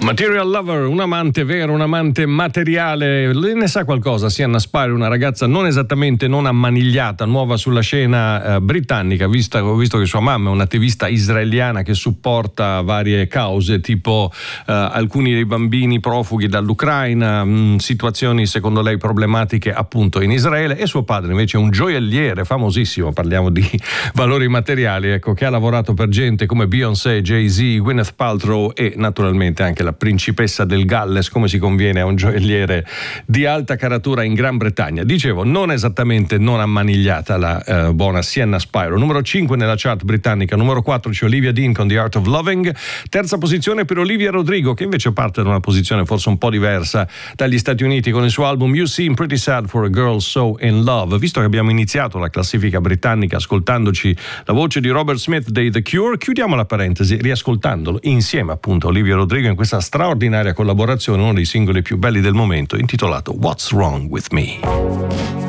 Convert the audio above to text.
Material Lover, un amante vero, un amante materiale. Lei ne sa qualcosa, Sienna Spire, una ragazza non esattamente non ammanigliata, nuova sulla scena britannica, visto che sua mamma è un'attivista israeliana che supporta varie cause, tipo alcuni dei bambini profughi dall'Ucraina, situazioni secondo lei problematiche appunto in Israele, e suo padre invece è un gioielliere famosissimo, parliamo di valori materiali, ecco, che ha lavorato per gente come Beyoncé, Jay-Z, Gwyneth Paltrow e naturalmente anche la principessa del Galles, come si conviene a un gioielliere di alta caratura in Gran Bretagna. Dicevo, non esattamente non ammanigliata la buona Sienna Spiro. Numero 5 nella chart britannica, numero 4 c'è Olivia Dean con The Art of Loving, terza posizione per Olivia Rodrigo, che invece parte da una posizione forse un po' diversa dagli Stati Uniti con il suo album You Seem Pretty Sad for a Girl So in Love. Visto che abbiamo iniziato la classifica britannica ascoltandoci la voce di Robert Smith dei The Cure, chiudiamo la parentesi riascoltandolo insieme appunto a Olivia Rodrigo in questa straordinaria collaborazione, uno dei singoli più belli del momento, intitolato What's Wrong With Me.